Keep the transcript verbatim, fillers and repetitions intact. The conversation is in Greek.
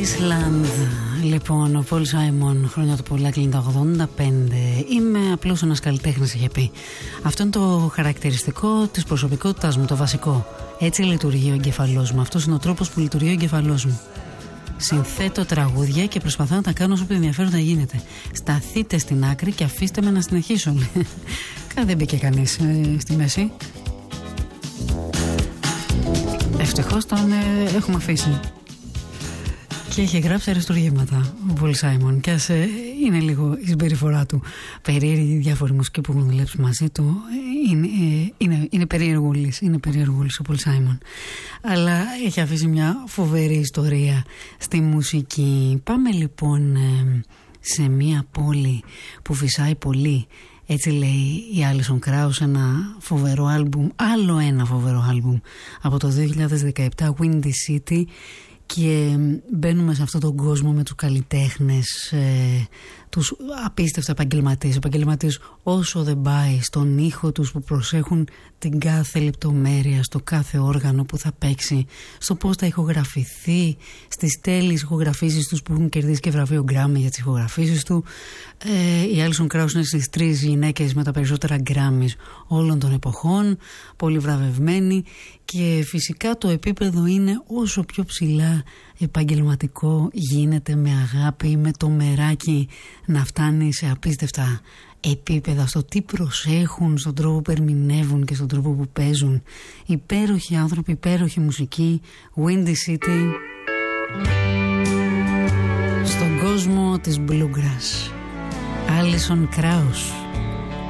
Graceland. Λοιπόν, ο Πολ Σάιμον, χρόνια του πολλά, κλείνει τα ογδόντα πέντε. Είμαι απλώς ένας καλλιτέχνης, είχε πει. Αυτό είναι το χαρακτηριστικό της προσωπικότητάς μου, το βασικό. Έτσι λειτουργεί ο εγκεφαλός μου. Αυτός είναι ο τρόπος που λειτουργεί ο εγκεφαλός μου. Συνθέτω τραγούδια και προσπαθώ να τα κάνω όσο πιο ενδιαφέροντα γίνεται. Σταθείτε στην άκρη και αφήστε με να συνεχίσω. Δεν μπήκε κανείς ε, στη μέση. Ευτυχώς τον ε, έχουμε αφήσει. Και έχει γράψει αριστουργήματα ο Πολ Σάιμον. Και ας ε, είναι λίγο η συμπεριφορά του περίεργη, διάφοροι μουσικοί που έχουν δουλέψει μαζί του. Είναι, ε, είναι, είναι περίεργουλης, είναι περίεργουλης ο Πολ Σάιμον. Αλλά έχει αφήσει μια φοβερή ιστορία στη μουσική. Πάμε λοιπόν ε, σε μια πόλη που φυσάει πολύ. Έτσι λέει η Alison Krauss, ένα φοβερό άλμπουμ, άλλο ένα φοβερό άλμπουμ από το δύο χιλιάδες δεκαεπτά, Windy City. Και μπαίνουμε σε αυτόν τον κόσμο με τους καλλιτέχνες, ε, τους απίστευτα επαγγελματίες, επαγγελματίες όσο δεν πάει, στον ήχο τους που προσέχουν την κάθε λεπτομέρεια, στο κάθε όργανο που θα παίξει, στο πώς θα ηχογραφηθεί, στις τέλειες ηχογραφήσεις τους που έχουν κερδίσει και βραβείο Grammy για τις ηχογραφήσεις του. Ε, η Alison Krauss είναι στις τρεις γυναίκες με τα περισσότερα Grammys όλων των εποχών, πολύ βραβευμένη, και φυσικά το επίπεδο είναι όσο πιο ψηλά επαγγελματικό γίνεται, με αγάπη, με το μεράκι να φτάνει σε απίστευτα επίπεδα, στο τι προσέχουν, στον τρόπο που ερμηνεύουν και στον τρόπο που παίζουν. Υπέροχοι άνθρωποι, υπέροχη μουσική. Windy City, στον κόσμο της Bluegrass. Alison Krauss.